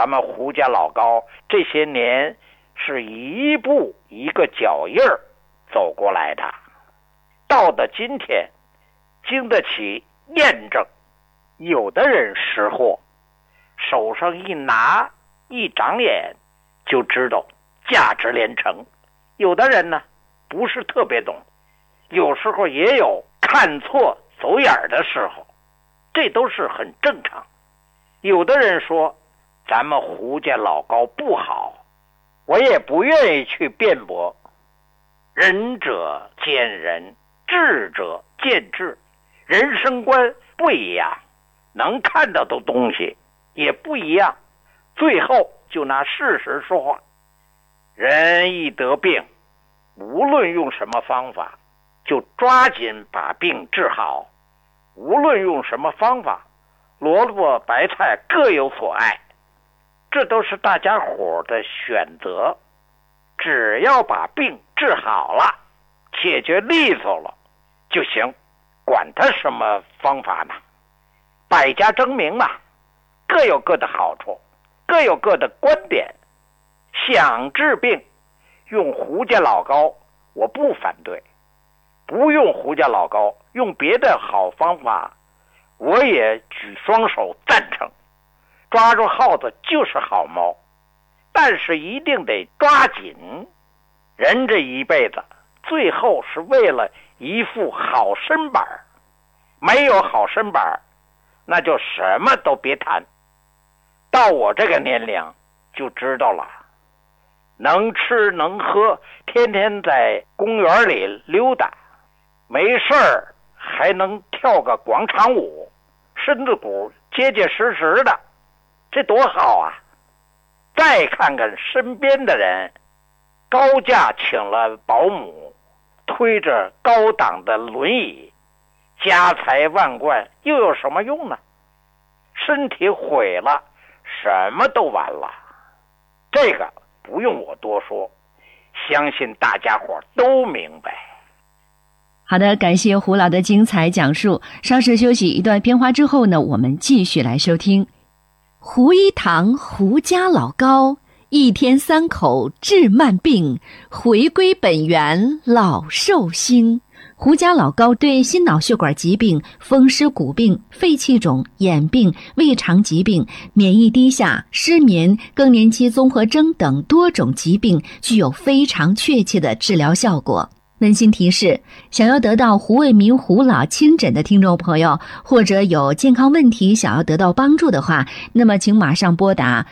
咱们胡家老高这些年是一步一个脚印儿走过来的，到的今天经得起验证。有的人识货，手上一拿一长眼就知道价值连城，有的人呢不是特别懂，有时候也有看错走眼的时候，这都是很正常。有的人说咱们胡家老高不好，我也不愿意去辩驳。仁者见仁，智者见智，人生观不一样，能看到的东西也不一样，最后就拿事实说话。人一得病，无论用什么方法，就抓紧把病治好，无论用什么方法，萝卜白菜各有所爱，这都是大家伙的选择。只要把病治好了，解决利索了就行，管他什么方法呢？百家争鸣嘛，各有各的好处，各有各的观点。想治病用胡家老高我不反对，不用胡家老高用别的好方法我也举双手赞成。抓住耗子就是好猫，但是一定得抓紧。人这一辈子最后是为了一副好身板，没有好身板那就什么都别谈。到我这个年龄就知道了，能吃能喝，天天在公园里溜达，没事儿还能跳个广场舞，身子骨结结实实的，这多好啊！再看看身边的人，高价请了保姆，推着高档的轮椅，家财万贯又有什么用呢？身体毁了，什么都完了。这个不用我多说，相信大家伙都明白。 好的，感谢胡老的精彩讲述。稍事休息一段片花之后呢，我们继续来收听胡一堂胡家老高一天3口治慢病，回归本源老寿星。胡家老高对心脑血管疾病、风湿骨病、肺气肿、眼病、胃肠疾病、免疫低下、失眠、更年期综合征等多种疾病具有非常确切的治疗效果。温馨提示，想要得到胡卫民胡老亲诊的听众朋友，或者有健康问题想要得到帮助的话，那么请马上拨打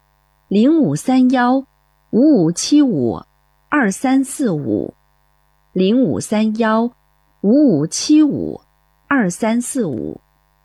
0531-5575-2345 0531-5575-2345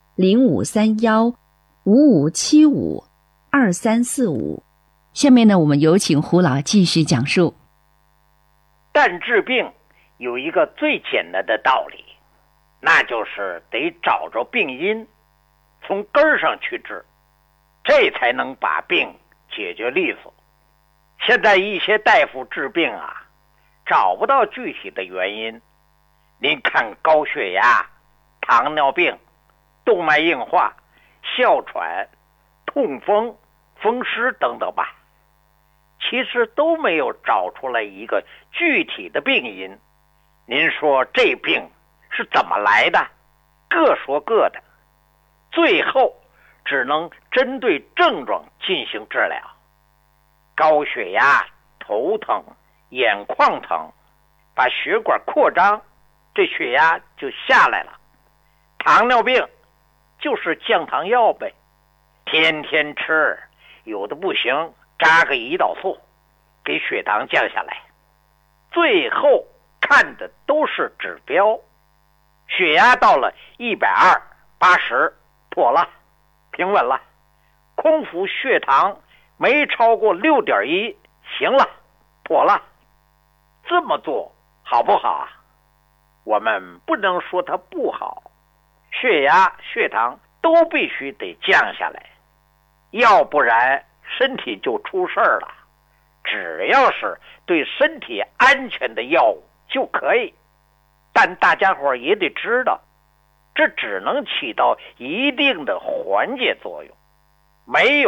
0531-5575-2345。下面呢，我们有请胡老继续讲述。 但治病有一个最简单的道理，那就是得找着病因，从根儿上去治，这才能把病解决利索。现在一些大夫治病啊，找不到具体的原因。您看高血压、糖尿病、动脉硬化、哮喘、痛风、风湿等等吧，其实都没有找出来一个具体的病因。您说这病是怎么来的？各说各的，最后只能针对症状进行治疗。高血压、头疼、眼眶疼，把血管扩张，这血压就下来了。糖尿病就是降糖药呗，天天吃，有的不行，扎个胰岛素给血糖降下来。最后看的都是指标，血压到了120、80妥了，平稳了。空腹血糖没超过6.1，行了，妥了。这么做好不好啊？我们不能说它不好，血压、血糖都必须得降下来，要不然身体就出事儿了。只要是对身体安全的药物就可以，但大家伙也得知道，这只能起到一定的缓解作用，没有